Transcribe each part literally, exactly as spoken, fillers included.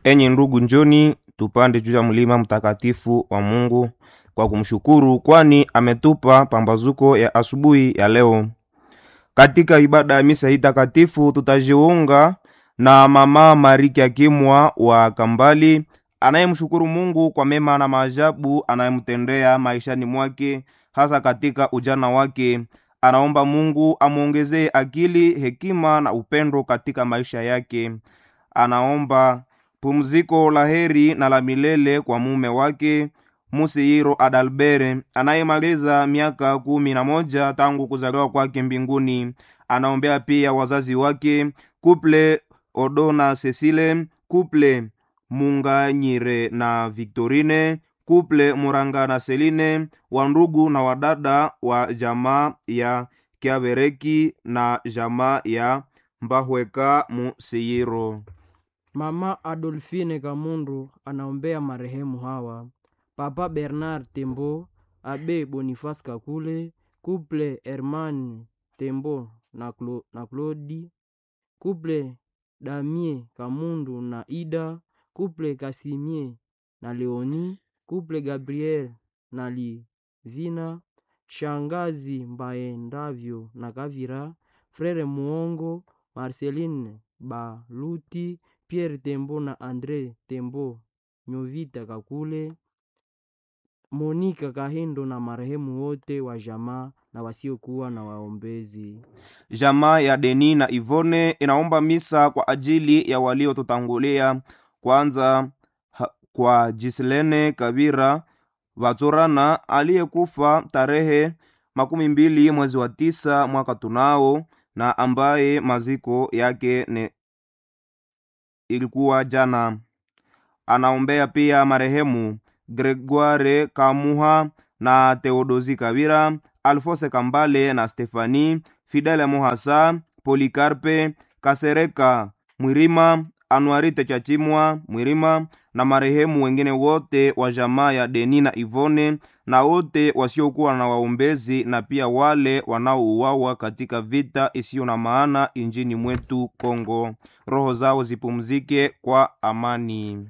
Enyi ndugu, njoni tupande juu ya mlima mtakatifu wa Mungu kwa kumshukuru, kwani ametupa pambazuko ya asubuhi ya leo. Katika ibada ya misa hii takatifu tutajiunga na mama Mariki Akimwa wa Kambali anayemshukuru Mungu kwa mema na maajabu anayemtendea maishani mwake, hasa katika ujana wake. Anaomba Mungu amuongezee akili, hekima na upendo katika maisha yake. Anaomba pumziko la heri na la milele kwa mume wake Musiyiro Adalbere anayemaliza miaka kumi na moja tangu kuzaliwa kwake mbinguni. Anaombea pia wazazi wake Couple Odona Cecile, Couple Munganyire na Victorine, Couple Muranga na Celine, wandugu na wadada wa jamaa ya Kiabereki na jamaa ya Mbahweka Musiyiro. Mama Adolfine Kamundu anaombea marehemu hawa: Papa Bernard Tembo, Abe Boniface Kakule, Couple Herman Tembo na, Clo, na Claudi, Couple Damie Kamundu na Ida, Couple Kasimie na Leoni, Couple Gabriel na Livina, Shangazi Mbaendavyo na Kavira, Frere Muongo, Marceline Baluti, Pierre Tembo na Andre Tembo, Nyovita Kakule, Monika Kahindo na marehemu wote wa jamaa na wasiokuwa na waombezi. Jamaa ya Deni na Ivone inaomba misa kwa ajili ya walio tutangulia. Kwanza ha, kwa Gislene Kabira Vatorana aliyekufa tarehe makumi mbili mwezi wa tisa mwaka tunao na ambaye maziko yake ne ilikuwa jana. Anaombea pia marehemu Gregoire Kamuha na Theodosi Kabira, Alphonse Kambale na Stefani, Fidele Mohasa, Polikarpe Kasereka Mwirima, Anuarite Chachimwa Mwirima na marehemu wengine wote wa jamaa ya Deni na Ivone na wote wasiokuwa na waombezi, na pia wale wanaouawa katika vita isiyo na maana injini mwetu Kongo. Roho zao zipumzike kwa amani.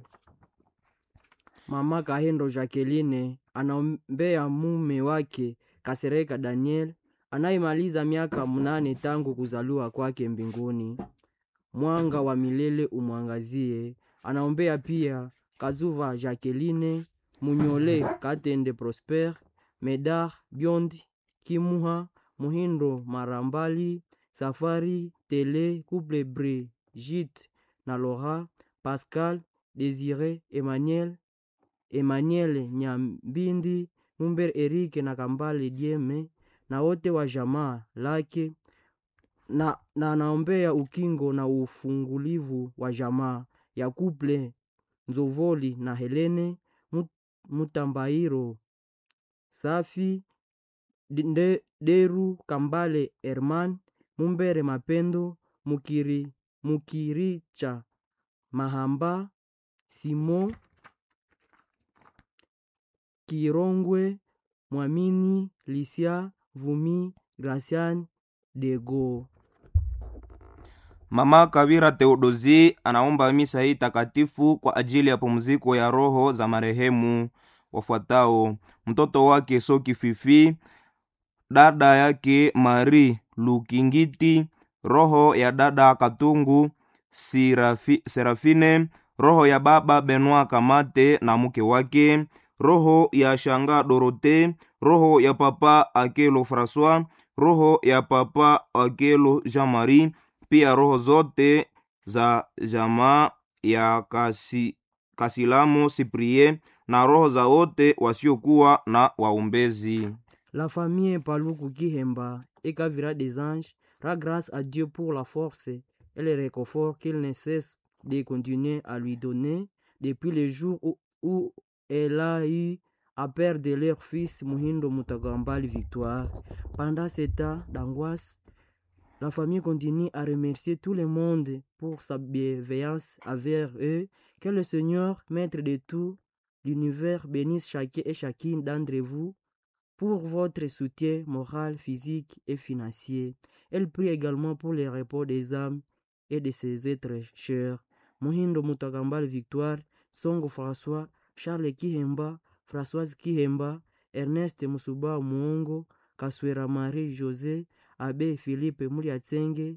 Mama Kahindo Jacqueline anaombea mume wake Kasereka Daniel anayemaliza miaka mnane tangu kuzaliwa kwake mbinguni. Mwanga wa milele umwangazie. Anaombea pia Kazuva Jacqueline, Munyole Katende Prosper, Medar Biondi Kimuha, Muhindo Marambali, Safari Tele, Couple Brigitte na Laura, Pascal Désiré, Emmanuel Emmanuel Nyambindi, Mumber Eric na Kambale Dieme na wote wa jamaa lake, na na naombea ukingo na ufungulivu wa jamaa ya Couple Nzovoli na Helene Mutambairo, Safi de, Deru Kambale Herman, Mumbere Mapendo, Mukiri Mukiricha Mahamba, Simon Kirongwe, Mwamini Lisia Vumi, Gracian Dego. Mama Kabira Theodosi anaomba misa hii takatifu kwa ajili ya pumziko ya roho za marehemu wafuatao: mtoto wake Soki Fifi, dada yake Marie Lukingiti, roho ya dada Katungu Sirafi, Serafine, roho ya baba Benoit Kamate na mke wake, roho ya shanga Dorote, roho ya papa Akelo François, roho ya papa Akelo Jean-Marie, pia roho zote za jamaa ya kasi, Kasilamo Cyprien na roho za wote wasiokuwa na waombezi. La famille Paluku Kihemba et Kavira des Anges rend grâce à Dieu pour la force et le réconfort qu'il ne cesse de continuer à lui donner depuis le jour où, où elle a eu à perdre leur fils Muhindo Mutagambali Victoire. Pendant ce temps d'angoisse, la famille continue à remercier tout le monde pour sa bienveillance envers eux. Que le Seigneur, maître de tout l'univers, bénisse chacun et chacune d'entre vous pour votre soutien moral, physique et financier. Elle prie également pour le repos des âmes et de ses êtres chers. Muhindo Mutakambale Victoire, Songo François, Charles Kihemba, Françoise Kihemba, Ernest Musuba Muongo, Kaswera Marie José, Abbé Philippe Muliatsenge,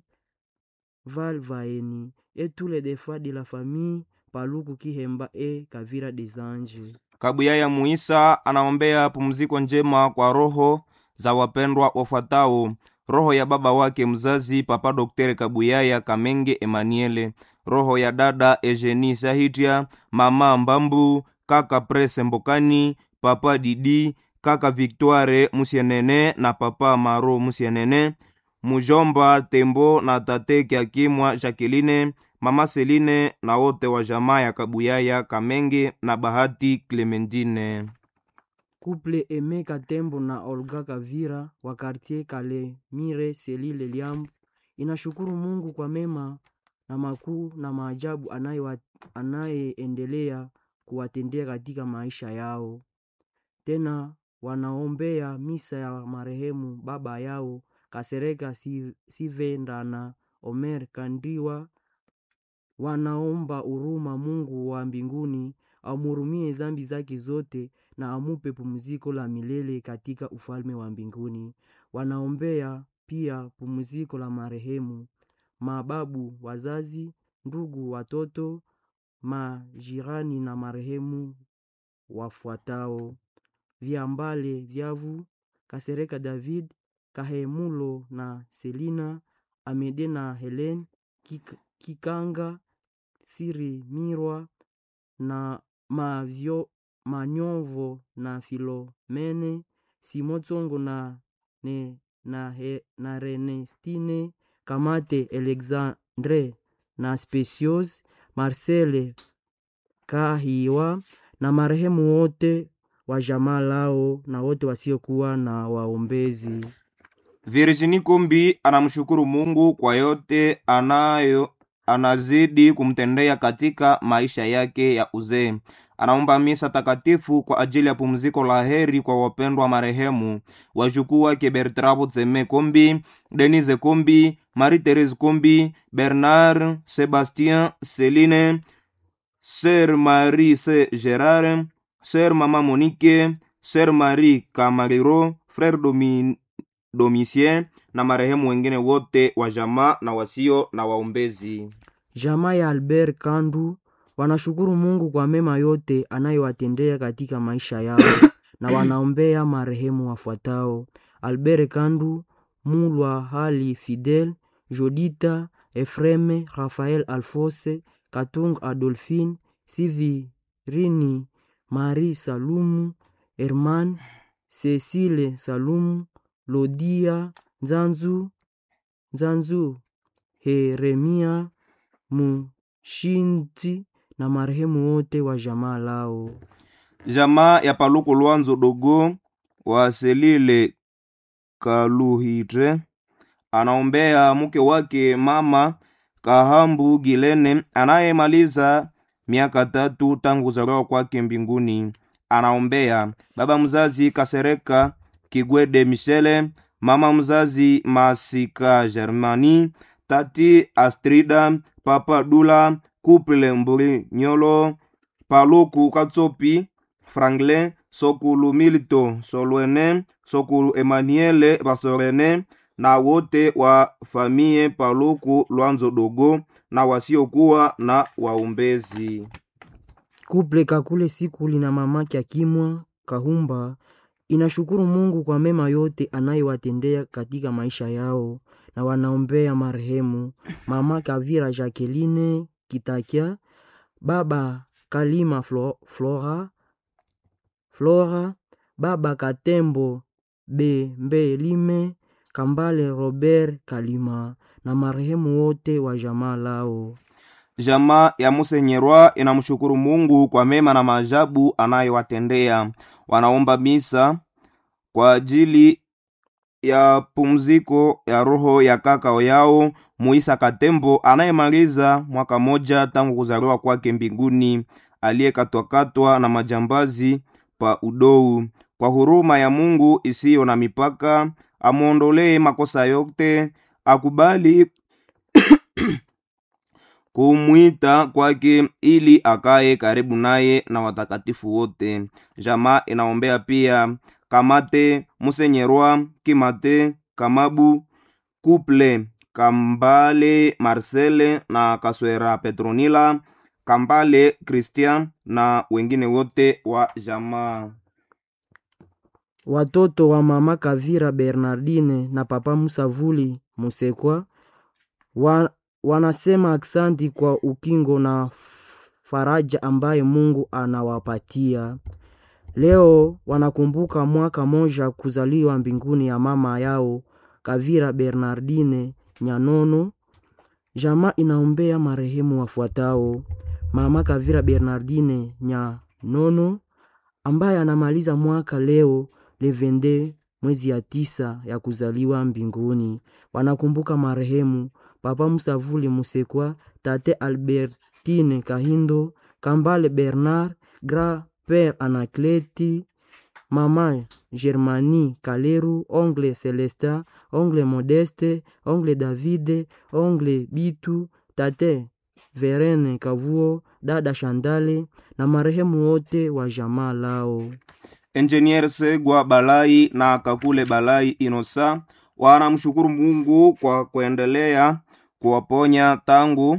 Val Vaeni, et tous les défunts de la famille Paluku Kihemba et Kavira des Anges. Kabuyaya Muisa anaombea pumziko njema kwa roho za wapendwa wafuatao: roho ya baba wake mzazi Papa Daktari Kabuyaya Kamenge Emmanuel, roho ya dada Eugenie Sahitia, mama Mbambu, kaka Prese Mbokani, papa Didi, kaka Victoire Musienene na papa Maro Musienene, mujomba Tembo na tate Kiakimwa Jacqueline, mama Celine na wote wa jamaa ya Kabuyaya Kamenge na Bahati Clementine. Couple Aimé Katembo na Olga Kavira wa quartier Kale Mire Selile Liambu inashukuru Mungu kwa mema na makuu na maajabu anayeendelea kuwatendea katika maisha yao. Tena wanaombea misa ya marehemu baba yao Kasereka Sivenda na Omer Kandiwa. Wanaomba huruma Mungu wa mbinguni amhurumie zambi zake zote na amupe pumziko la milele katika ufalme wa mbinguni. Wanaombea pia pumziko la marehemu mababu, wazazi, ndugu, watoto, majirani na marehemu wafuatao: Viambale Vyavu, Kasereka David, Kahemulo na Selina, Amede na Helen, Kik Kikanga, Siri Mirwa na Mavyo Manyovo na Filomene, Simotsongo na ne na, he, na Renestine, Kamate Alexandre na Specios, Marcele Kahiwa na marehemu wote wa jamaa lao na wote wasiokuwa na waombezi. Virginie Kumbi anamshukuru Mungu kwa yote anayo anazidi kumtendea katika maisha yake ya uzee. Anaomba misa takatifu kwa ajili ya pumziko la heri kwa wapendwa marehemu wajukuu wake Bertrabo Zeme Kumbi, Denise Kumbi, Marie Therese Kumbi, Bernard, Sebastien, Celine, Sœur Marie C. Gerard, Sœur Mama Monique, Sœur Marie Kamaliro, Frère Domin Domitien na marehemu wengine wote wa jamaa na wasio na waombezi. Jamaa ya Albert Kandu wanashukuru Mungu kwa mema yote anayowatendea katika maisha yao na wanaombea marehemu wafuatao: Albert Kandu, Mulwa Hali Fidel, Jodita, Efreme, Rafael Alfose, Katung Adolphine, Sivirini, Marie Salumu, Herman, Cecile Salumu, Lodia, Nzanzu, Nzanzu, Heremia, Mushinti na marehemu wote wa jamaa lao. Jamaa ya Paluku Lwanzo Dogo wa Selile Kaluhite anaombea mke wake mama Kahambu Gilene anayemaliza miaka tatu tangu kuzaliwa kwake mbinguni. Anaombea baba mzazi Kasereka Kigwede Michele, mama mzazi Masika Germani, tati Astrida, papa Dula, Couple Mburi Nyolo, Paluku Katsopi, Franklin, Sokulu Milito Solwene, Sokulu Emmanuel Basorene na wote wa famie Paluku Lwanzo Dogo na wasiokuwa na waombezi. Couple Kakule Sikuli na mamake Akimwa Kahumba inashukuru Mungu kwa mema yote anayowatendea katika maisha yao na wanaombea marehemu mama Kavira Jacqueline Kitakia, baba Kalima Flo, Flora Flora, baba Katembo Bembelime, Kambale Robert Kalima na marehemu wote wa jamaa lao. Jamaa ya Musenyerwa inamshukuru Mungu kwa mema na maajabu anayowatendea. Wanaomba misa kwa ajili ya pumziko ya roho ya kaka yao Muisa Katembo anayemaliza mwaka moja tangu kuzaliwa kwake mbinguni, aliyekatwakatwa na majambazi pa Udou. Kwa huruma ya Mungu isiyo na mipaka, amuondolee makosa yote, akubali kumwita kwake ili akae karibu naye na watakatifu wote. Jamaa inaombea pia Kamate Musenyerwa Kimate Kamabu Couple Kambale Marcele na Kaswera Petronila Kambale Christian na wengine wote wa jamaa. Watoto wa mama Kavira Bernardine na papa Musavuli Musekwa wa, wanasema aksanti kwa ukingo na faraja ambaye Mungu anawapatia. Leo wanakumbuka mwaka moja kuzaliwa mbinguni ya mama yao Kavira Bernardine Nyanono. Jamaa inaombea marehemu wafuatao: mama Kavira Bernardine Nyanono ambaye anamaliza mwaka leo levende mwezi ya tisa ya kuzaliwa mbinguni. Wanakumbuka marehemu papa Musavuli Musekwa, tate Albertine Kahindo, Kambale Bernard, Grand Père Anakleti, mama Germanie Kaleru, ongle Celestin, ongle Modeste, ongle Davide, ongle Bitu, tate Verene Kavuo, dada Shandale na marehemu wote wa jamaa lao. Engineer Segwa Balai na Kakule Balai Inosa wanamshukuru Mungu kwa kuendelea kuwaponya tangu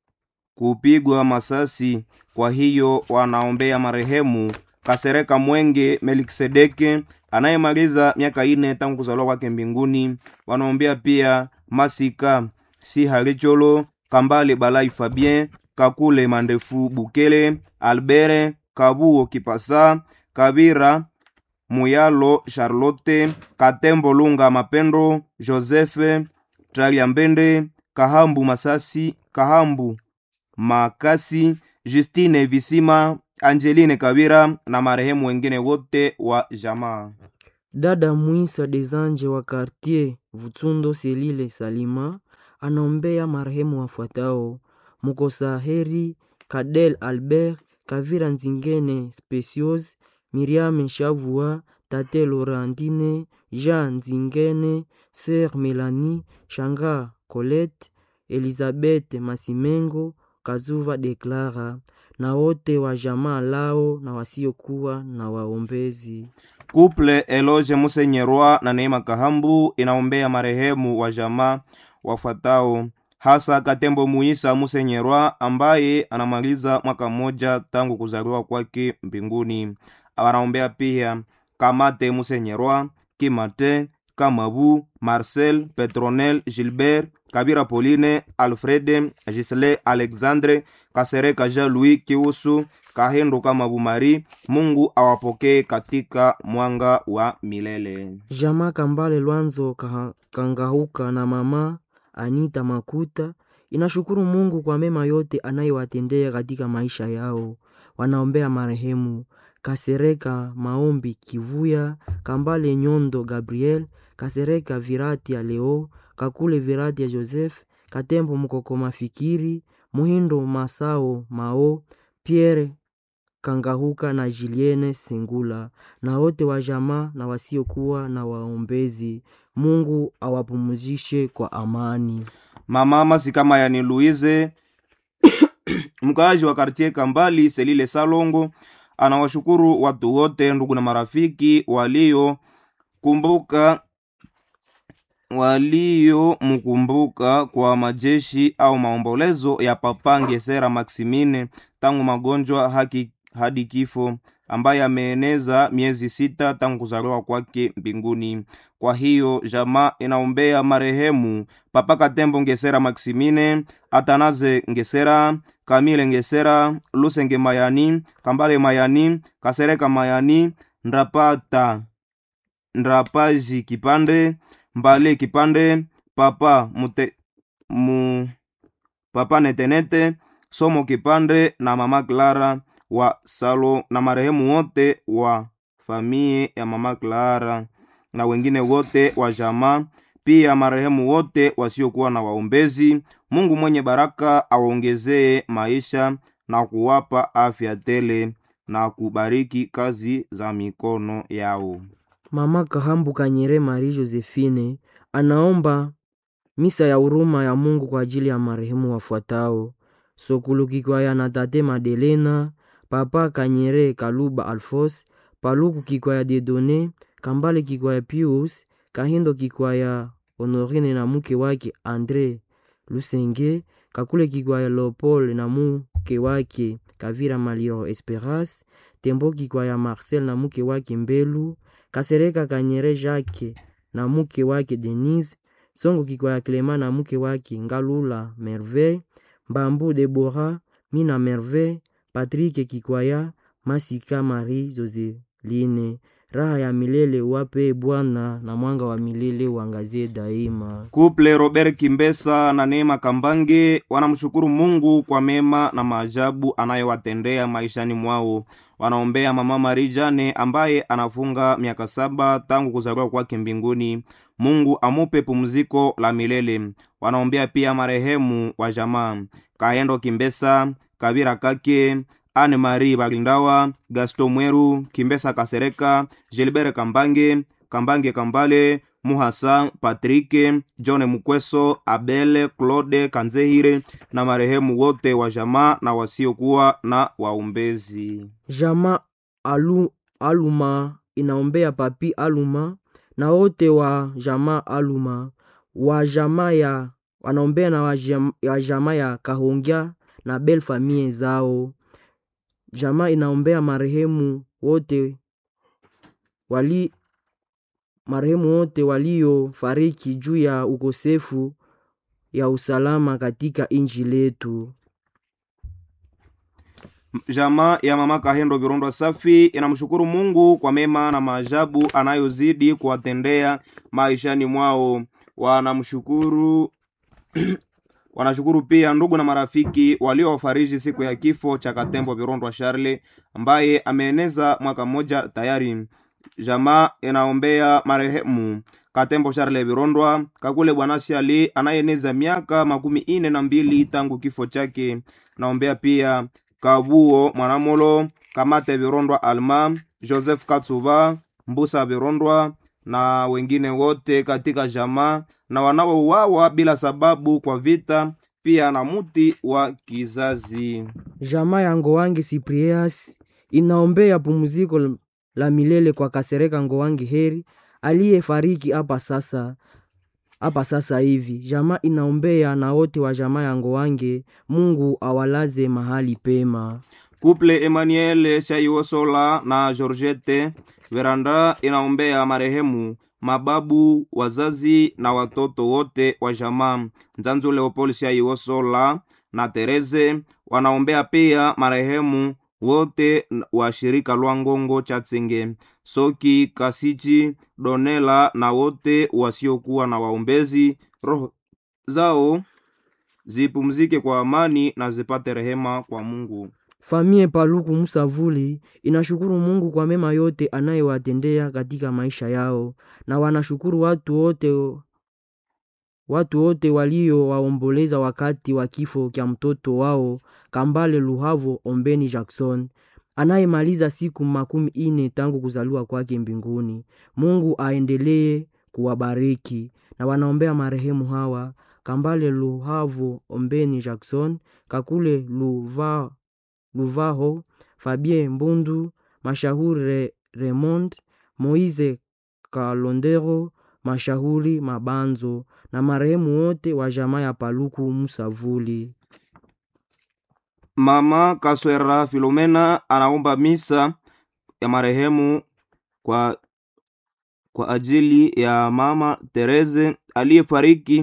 kupigwa masasi. Kwa hiyo wanaombea marehemu Kasereka Mwenge Melkisedeke anayemaliza miaka ine tangu kuzaliwa kwake mbinguni. Wanaombea pia Masika Sihalicholo, Kambale Balai Fabien, Kakule Mandefu Bukele, Albert Kabuo Kipasa, Kabira Muyalo Charlotte, Katembo Lunga Mapendo, Joseph Traliambende, Kahambu Masasi, Kahambu Makasi, Justine Visima, Angeline Kabira na marehemu wengine wote wa jamaa. Dada Muisa Desanje wa quartier Vutsundo Selile Salima anaombea marehemu wafuatao: Mukosa Heri Kadel Albert, Kavira Nzingene Specios, Miriam Shavua, tate Laurentine, Jean Nzingene, Sœur Melanie, Shanga Colette, Elizabeth Masimengo, Kazuva Deklara na wote wa jamaa lao na wasiokuwa na waombezi. Couple Eloge Musenyerwa na Neema Kahambu inaombea marehemu wa jamaa wafuatao: hasa Katembo Muisa Musenyerwa ambaye anamaliza mwaka moja tangu kuzaliwa kwake mbinguni. Wanaombea pia Kamate Musenyerwa, Kimate, Kamabu, Marcel, Petronel, Gilbert, Kabira Pauline, Alfred, Gisle, Alexandre, Kasereka Jean-Louis Kiusu, Kahendo Kamabu Marie. Mungu awapokee katika mwanga wa milele. Jamaa Kambale Lwanzo Kangahuka na mama Anita Makuta inashukuru Mungu kwa mema yote anayowatendea katika maisha yao. Wanaombea marehemu Kasereka Maombi Kivuya, Kambale Nyondo Gabriel, Kasereka Virati ya Leo, Kakule Virati ya Joseph, Katembo Mukoko Mafikiri, Muhindo Masao Mao, Pierre Kangahuka na Julienne Sengula na wote wa jamaa na wasiokuwa na waombezi. Mungu awapumzishe kwa amani. Mama Masikama yani Louise mkaaji wa quartier Kambali Selile Salongo anawashukuru watu wote, ndugu na marafiki walio kumbuka walio mkumbuka kwa majeshi au maombolezo ya Papa Ngesera Maximine tangu magonjwa haki hadi kifo, ambaye ameeneza miezi sita tangu kuzaliwa kwake mbinguni. Kwa hiyo jamaa inaombea marehemu Papa Katembo Ngesera Maximine, Atanaze Ngesera, Kamile Ngesera, Lusenge Mayani, Kambale Mayani, Kasereka Mayani, Ndrapata Ndrapaji Kipande, Mbale Kipande, Papa Mute mu Papa Netenete, Somo Kipande na Mama Clara wa Salo na marehemu wote wa familia ya Mama Clara na wengine wote wa jamaa, pia marehemu wote wasiokuwa na waombezi. Mungu mwenye baraka awaongezee maisha na kuwapa afya tele na kubariki kazi za mikono yao. Mama Kahambu Kanyere Marie Josephine anaomba misa ya huruma ya Mungu kwa ajili ya marehemu wafuatao: Sokulu Kikwaya na tate Madelena, papa Kanyere Kaluba Alfos, Paluku Kikwaya Dedone, Kambale Kikwaya Pius, Kahindo Kikwaya Honorine na mke wake Andre Lusenge, Kakule Kikwaya Leopold na mke wake Kavira Maliro Esperas, Tembo Kikwaya Marcel na mke wake Mbelu, Kasereka Kanyere Jacques na mke wake Denise, Songo Kikwaya Clement na mke wake Ngalula Merveille, Mbambu Deborah, Mina Merveille, Patrick Kikwaya, Masika Marie Joseline. Raha ya milele wape Bwana na mwanga wa milele uangazie daima. Kuple Robert Kimbesa na Neema Kambange wanamshukuru Mungu kwa mema na maajabu anayowatendea maishani mwao. Wanaombea mama Marijane ambaye anafunga miaka saba tangu kuzaliwa kwake mbinguni. Mungu amupe pumziko la milele. Wanaombea pia marehemu wa jamaa Kaendo Kimbesa, Kabira Kake, Anne Marie Baglindawa, Gaston Mweru, Kimbesa Kasereka, Gilbert Kambange, Kambange Kambale, Muhasa, Patrick, John Mukweso, Abel, Claude Kanzehire na marehemu wote wa jamaa na wasiokuwa na waombezi. Jamaa alu, Aluma inaombea papi Aluma na wote wa jamaa Aluma, wa jamaa ya wanaombea na wa jamaa ya Kahongya na bel famille zao. Jamaa inaombea marehemu wote wali marehemu wote walio fariki juu ya ukosefu ya usalama katika inji letu. Jamaa ya mama Kahendo Birondo Safi inamshukuru Mungu kwa mema na maajabu anayozidi kuwatendea maishani mwao. Wanamshukuru Wanashukuru pia ndugu na marafiki waliowafariji siku ya kifo cha Katembo Birondo Charles ambaye ameeneza mwaka mmoja tayari. Jamaa inaombea marehemu Katembo Charles Birondo, Kakule Bwanasi Ali anayeneza miaka makumi ine na mbili tangu kifo chake. Naombea pia Kabuo Mwanamolo, Kamate Birondo Alma, Joseph Katsuba, Mbusa Birondo na wengine wote katika jamaa na wanaouawa bila sababu kwa vita, pia na muti wa kizazi. Jamaa ya Ngowangi Cyprias inaombea pumziko la milele kwa Kasereka Ngowangi Heri aliyefariki hapa sasa hapa sasa hivi. Jamaa inaombea na wote wa jamaa ya Ngowangi, Mungu awalaze mahali pema. Couple Emmanuel Chayosola na Georgette Veranda inaombea marehemu mababu, wazazi na watoto wote wa jamaa. Nzanzu Leopold Chayosola na Tereze wanaombea pia marehemu wote wa shirika Lwangongo Chatsenge, Soki Kasichi Donela na wote wasiokuwa na waombezi. Roho zao zipumzike kwa amani na zipate rehema kwa Mungu. Famie Paluku Musavuli inashukuru Mungu kwa mema yote anayowatendea katika maisha yao, na wanashukuru watu wote watu wote walio waomboleza wakati wa kifo cha mtoto wao Kambale Luhavo Ombeni Jackson anayemaliza siku makumi ine tangu kuzaliwa kwake mbinguni. Mungu aendelee kuwabariki. Na wanaombea marehemu hawa Kambale Luhavo Ombeni Jackson, Kakule Luva Luvaho, Fabien Mbundu, Mashahuri Raymond, Moise Kalondero, Mashahuri Mabanzo na marehemu wote wa jamaa ya Paluku Musavuli. Mama Kaswera Filomena anaomba misa ya marehemu kwa kwa ajili ya mama Tereze aliyefariki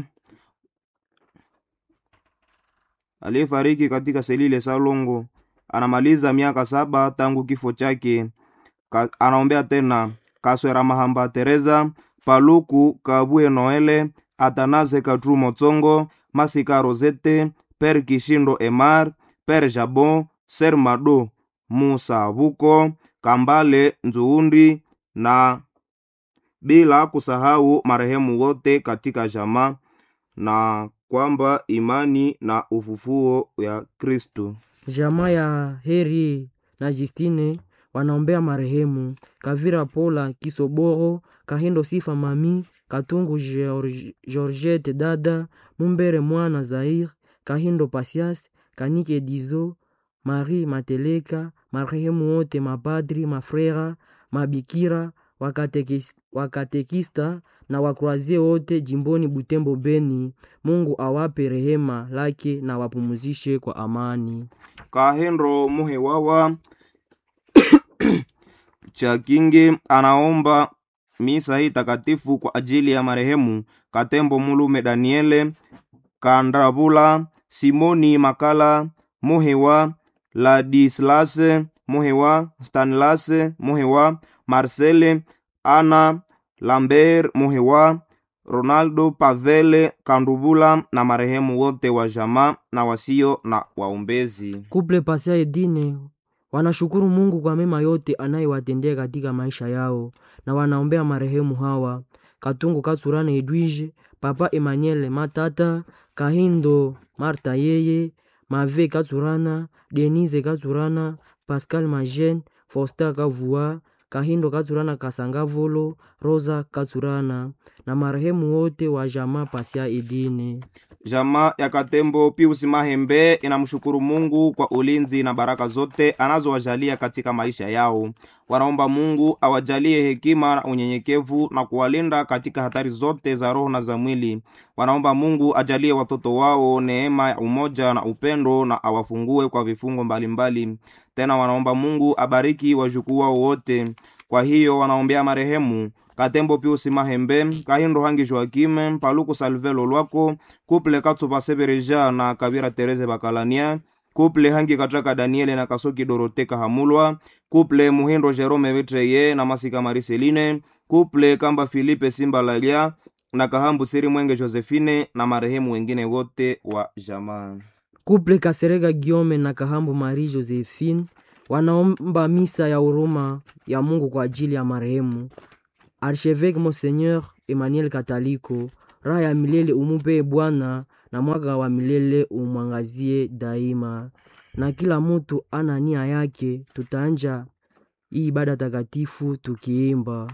aliyefariki katika selile Salongo. Anamaliza miaka saba tangu kifo chake. Ka, anaombea tena Kaswera Mahamba Teresa, Paluku Kabue Noele, Atanaze Katru Motsongo, Masika Rosette, Per Kishindo Emar, Per Jabon, Ser Mado Musa Buko, Kambale Nzuundi na bila kusahau marehemu wote katika jamaa, na kwamba imani na ufufuo ya Kristo. Jamaa ya Heri na Justine wanaombea marehemu Kavira Pola Kisoboro, Kahindo Sifa Mami, Katungu George, Georgette Dada, Mumbere Mwana Zaire, Kahindo Pasias, Kanike Dizo, Marie Mateleka, marehemu wote mapadri, mafrera, mabikira, wakatekis, wakatekista na wakroazie wote jimboni Butembo Beni. Mungu awape rehema lake na wapumuzishe kwa amani. Kahendro Muhewawa Chakingi anaomba misa hii takatifu kwa ajili ya marehemu Katembo Mulume Daniele, Kandrabula, Simoni Makala, Muhewa, Ladislase, Muhewa, Stanlase, Muhewa, Marcele, Ana, Lambert, Muhewa, Ronaldo Pavele Kandubula na marehemu wote wa jamaa na wasio na waombezi. Couple Pasia Edine wanashukuru Mungu kwa mema yote anayewatendea katika maisha yao na wanaombea marehemu hawa: Katungu Katsurane Edwige, Papa Emmanuel Matata, Kahindo Marta Yeye, Mave Katsurana, Denise Katsurana, Pascal Majen, Foster Kavua, Kahindo Katsurana Kasangavolo, Rosa Katsurana na marehemu wote wa jamaa Pasia Edine. Jamaa ya Katembo Pius Mahembe inamshukuru Mungu kwa ulinzi na baraka zote anazowajalia katika maisha yao. Wanaomba Mungu awajalie hekima na unyenyekevu na kuwalinda katika hatari zote za roho na za mwili. Wanaomba Mungu ajalie watoto wao neema ya umoja na upendo na awafungue kwa vifungo mbalimbali. Tena wanaomba Mungu abariki wajukuu wao wote. Kwa hiyo wanaombea marehemu Katembo Pius Mahembe, Kahindo Hangi Joakime, Paluku Salvelo Lwako, Couple Katsuba Sebereja na Kabira Tereze Bakalania, Couple Hangi Katraka Daniele na Kasoki Dorote Kahamulwa, Couple Muhindo Jerome Vitreye na Masika Mariseline, Couple Kamba Filipe Simba Lalia na Kahambu Siri Mwenge Josephine na marehemu wengine wote wa jamaa. Couple Kaserega Giome na Kahambu Marie Josephine wanaomba misa ya huruma ya Mungu kwa ajili ya marehemu Archevêque Monseigneur Emmanuel Kataliko. Raha ya milele umupe Bwana na mwanga wa milele umwangazie daima. Na kila mtu ana nia yake, tutaanja hii ibada takatifu tukiimba: